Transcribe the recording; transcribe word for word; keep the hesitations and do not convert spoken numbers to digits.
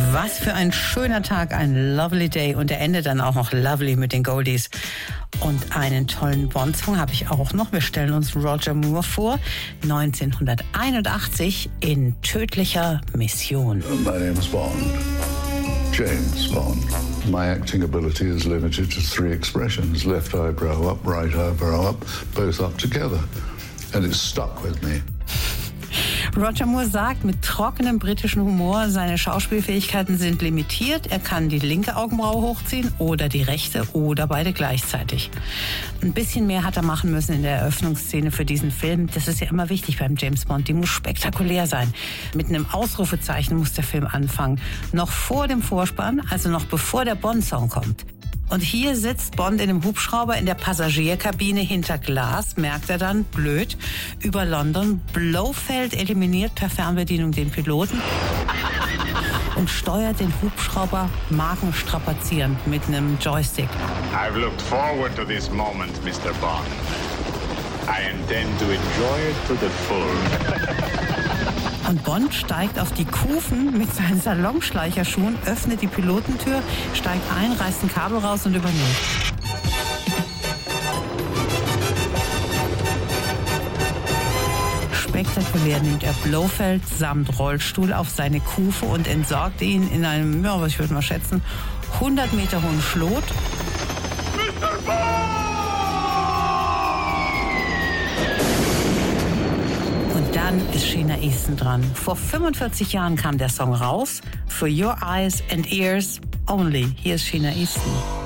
Was für ein schöner Tag, ein lovely day. Und der endet dann auch noch lovely mit den Goldies. Und einen tollen Bond-Song habe ich auch noch. Wir stellen uns Roger Moore vor, neunzehnhunderteinundachtzig in Tödlicher Mission. My name's Bond. James Bond. My acting ability is limited to three expressions. Left eyebrow up, right eyebrow up, both up together. And it's stuck with me. Roger Moore sagt mit trockenem britischen Humor, seine Schauspielfähigkeiten sind limitiert. Er kann die linke Augenbraue hochziehen oder die rechte oder beide gleichzeitig. Ein bisschen mehr hat er machen müssen in der Eröffnungsszene für diesen Film. Das ist ja immer wichtig beim James Bond. Die muss spektakulär sein. Mit einem Ausrufezeichen muss der Film anfangen. Noch vor dem Vorspann, also noch bevor der Bond-Song kommt. Und hier sitzt Bond in einem Hubschrauber in der Passagierkabine hinter Glas, merkt er dann, blöd, über London. Blofeld eliminiert per Fernbedienung den Piloten und steuert den Hubschrauber markenstrapazierend mit einem Joystick. I've looked forward to this moment, Mister Bond. I intend to enjoy it to the full. Und Bond steigt auf die Kufen mit seinen Salonschleicherschuhen, öffnet die Pilotentür, steigt ein, reißt ein Kabel raus und übernimmt. Spektakulär nimmt er Blofeld samt Rollstuhl auf seine Kufe und entsorgt ihn in einem, ja, was ich würde mal schätzen, hundert Meter hohen Schlot. Mister Bond! Dann ist Sheena Easton dran. Vor fünfundvierzig Jahren kam der Song raus. For Your Eyes and Ears Only. Hier ist Sheena Easton.